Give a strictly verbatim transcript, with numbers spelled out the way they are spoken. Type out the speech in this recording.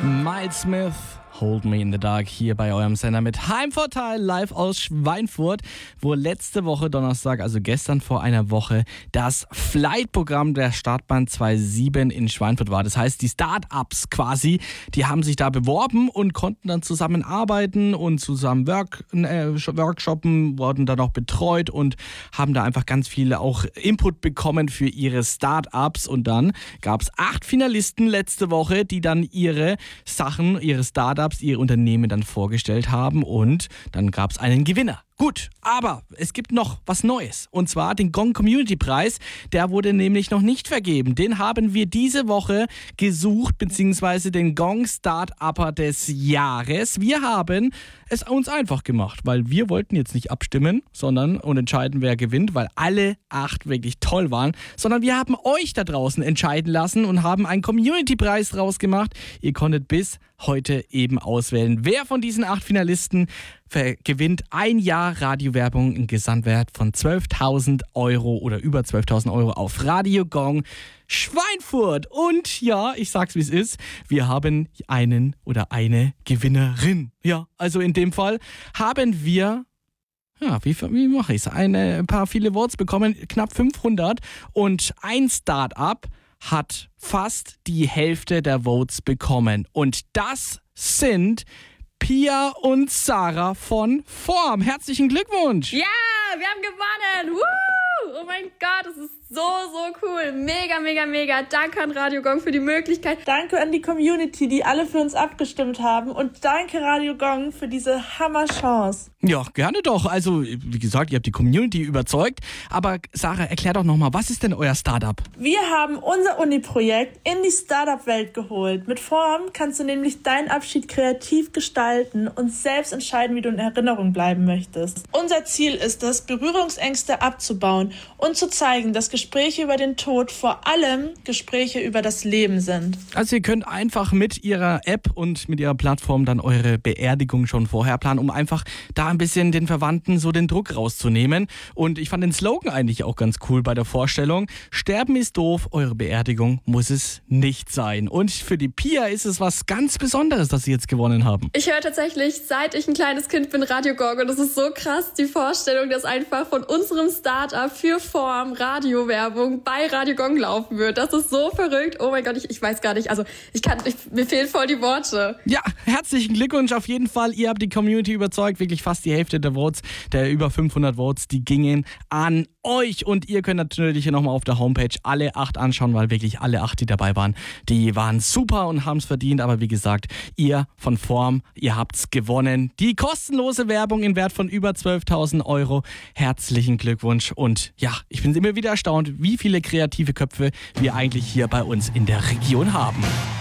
Miles Smith, Hold Me in the Dark, hier bei eurem Sender mit Heimvorteil live aus Schweinfurt, wo letzte Woche Donnerstag, also gestern vor einer Woche, das Flight-Programm der Startbahn zwei sieben in Schweinfurt war. Das heißt, die Start-ups quasi, die haben sich da beworben und konnten dann zusammenarbeiten und zusammen Work, äh, Workshoppen, wurden dann auch betreut und haben da einfach ganz viele auch Input bekommen für ihre Start-ups. Und dann gab es acht Finalisten letzte Woche, die dann ihre Sachen, ihre Start-ups, ihre Unternehmen dann vorgestellt haben und dann gab es einen Gewinner. Gut, aber es gibt noch was Neues und zwar den Gong Community Preis. Der wurde nämlich noch nicht vergeben. Den haben wir diese Woche gesucht, beziehungsweise den Gong Start-Upper des Jahres. Wir haben es uns einfach gemacht, weil wir wollten jetzt nicht abstimmen, sondern und entscheiden, wer gewinnt, weil alle acht wirklich toll waren, sondern wir haben euch da draußen entscheiden lassen und haben einen Community Preis draus gemacht. Ihr konntet bis heute eben auswählen, wer von diesen acht Finalisten gewinnt ein Jahr Radiowerbung im Gesamtwert von zwölftausend Euro oder über zwölftausend Euro auf Radio Gong Schweinfurt. Und ja, ich sag's wie es ist, wir haben einen oder eine Gewinnerin. Ja, also in dem Fall haben wir, ja, wie, wie mache ich's? Eine, ein paar viele Votes bekommen, knapp fünfhundert und ein Start-up hat fast die Hälfte der Votes bekommen. Und das sind Pia und Sarah von Form. Herzlichen Glückwunsch! Ja, wir haben gewonnen! Woo! Oh mein Gott, das ist so, so cool. Mega, mega, mega. Danke an Radio Gong für die Möglichkeit. Danke an die Community, die alle für uns abgestimmt haben. Und danke Radio Gong für diese Hammer-Chance. Ja, gerne doch. Also, wie gesagt, ihr habt die Community überzeugt. Aber Sarah, erklär doch nochmal, was ist denn euer Startup? Wir haben unser Uni-Projekt in die Startup-Welt geholt. Mit Form kannst du nämlich deinen Abschied kreativ gestalten und selbst entscheiden, wie du in Erinnerung bleiben möchtest. Unser Ziel ist es, Berührungsängste abzubauen und zu zeigen, dass Gespräche über den Tod vor allem Gespräche über das Leben sind. Also ihr könnt einfach mit ihrer App und mit ihrer Plattform dann eure Beerdigung schon vorher planen, um einfach da ein bisschen den Verwandten so den Druck rauszunehmen. Und ich fand den Slogan eigentlich auch ganz cool bei der Vorstellung. Sterben ist doof, eure Beerdigung muss es nicht sein. Und für die Pia ist es was ganz Besonderes, dass sie jetzt gewonnen haben. Ich höre tatsächlich, seit ich ein kleines Kind bin, Radio Gong. Und das ist so krass, die Vorstellung, dass einfach von unserem Startup für Form Radiowerbung bei Radio Gong laufen wird. Das ist so verrückt. Oh mein Gott, ich, ich weiß gar nicht. Also ich kann, ich, mir fehlen voll die Worte. Ja, herzlichen Glückwunsch auf jeden Fall. Ihr habt die Community überzeugt. Wirklich fast die Hälfte der Votes, der über fünfhundert Votes, die gingen an euch. Und ihr könnt natürlich hier nochmal auf der Homepage alle acht anschauen, weil wirklich alle acht, die dabei waren, die waren super und haben es verdient. Aber wie gesagt, ihr von Form, ihr habt's gewonnen. Die kostenlose Werbung im Wert von über zwölftausend Euro. Herzlichen Glückwunsch. Und ja, ich bin immer wieder erstaunt, wie viele kreative Köpfe wir eigentlich hier bei uns in der Region haben.